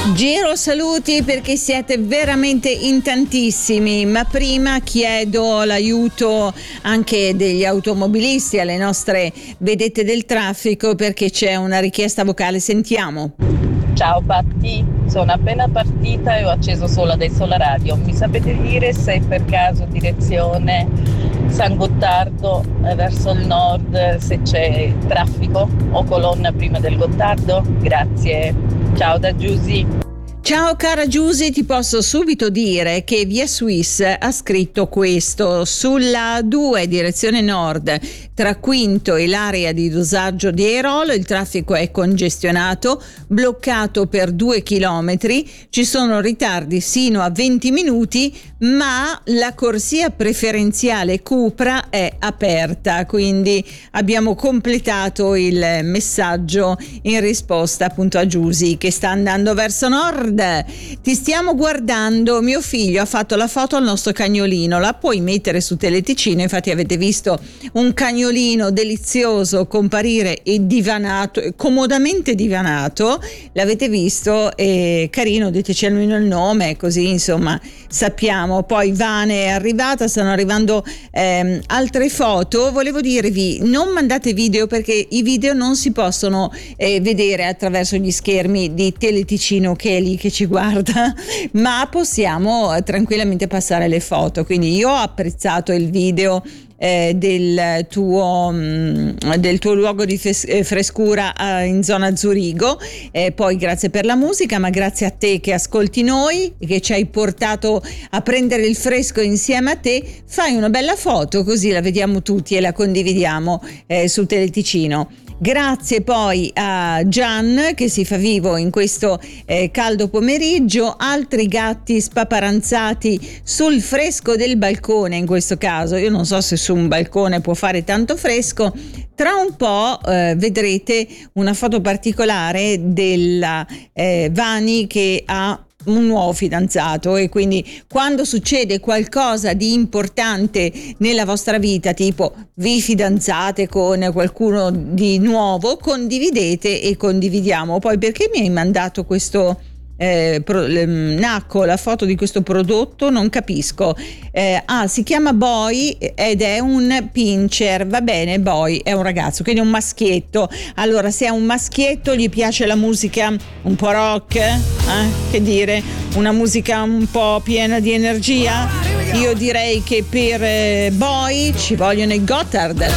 Giro saluti perché siete veramente in tantissimi, ma prima chiedo l'aiuto anche degli automobilisti, alle nostre vedette del traffico, perché c'è una richiesta vocale. Sentiamo. Ciao Patti, sono appena partita e ho acceso solo adesso la radio. Mi sapete dire se per caso direzione San Gottardo verso il nord, se c'è traffico o colonna prima del Gottardo? Grazie. Ciao da Giusy. Ciao cara Giusy, ti posso subito dire che Via Swiss ha scritto questo: sulla 2 direzione nord tra Quinto e l'area di dosaggio di Airolo il traffico è congestionato, bloccato per 2 chilometri, ci sono ritardi sino a 20 minuti, ma la corsia preferenziale Cupra è aperta, quindi abbiamo completato il messaggio in risposta appunto a Giusy che sta andando verso nord. Ti stiamo guardando, mio figlio ha fatto la foto al nostro cagnolino, la puoi mettere su Teleticino, infatti avete visto un cagnolino delizioso comparire e divanato, comodamente divanato, l'avete visto, è carino, diteci almeno il nome, così insomma sappiamo. Poi Vane è arrivata, stanno arrivando altre foto. Volevo dirvi, non mandate video perché i video non si possono vedere attraverso gli schermi di Teleticino che è lì che ci guarda, ma possiamo tranquillamente passare le foto. Quindi io ho apprezzato il video del tuo luogo di frescura in zona Zurigo, poi grazie per la musica, ma grazie a te che ascolti noi, che ci hai portato a prendere il fresco insieme a te. Fai una bella foto così la vediamo tutti e la condividiamo su Teleticino. Grazie poi a Gian che si fa vivo in questo caldo pomeriggio, altri gatti spaparanzati sul fresco del balcone. In questo caso io non so se su un balcone può fare tanto fresco. Tra un po' vedrete una foto particolare della Vani che ha un nuovo fidanzato, e quindi quando succede qualcosa di importante nella vostra vita, tipo vi fidanzate con qualcuno di nuovo, condividete e condividiamo. Poi perché mi hai mandato questo Nacco, la foto di questo prodotto? Non capisco. Si chiama Boy ed è un pincher, va bene, Boy è un ragazzo, quindi un maschietto. Allora, se è un maschietto gli piace la musica un po' rock, che dire, una musica un po' piena di energia, io direi che per Boy ci vogliono i Gotthard.